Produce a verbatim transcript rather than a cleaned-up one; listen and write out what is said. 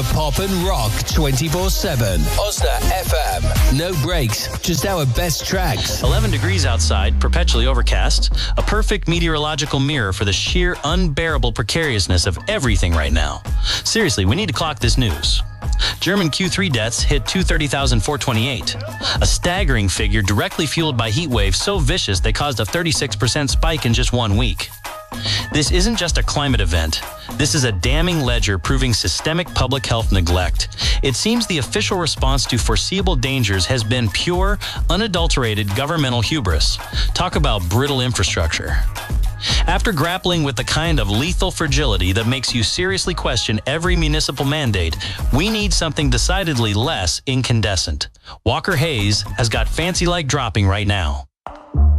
Pop and rock twenty-four seven. Osna F M. No breaks, just our best tracks. eleven degrees outside, perpetually overcast. A perfect meteorological mirror for the sheer unbearable precariousness of everything right now. Seriously, we need to clock this news. German Q three deaths hit two hundred thirty thousand four hundred twenty-eight. A staggering figure directly fueled by heat waves so vicious they caused a thirty-six percent spike in just one week. This isn't just a climate event. This is a damning ledger proving systemic public health neglect. It seems the official response to foreseeable dangers has been pure, unadulterated governmental hubris. Talk about brittle infrastructure. After grappling with the kind of lethal fragility that makes you seriously question every municipal mandate, we need something decidedly less incandescent. Walker Hayes has got fancy like dropping right now.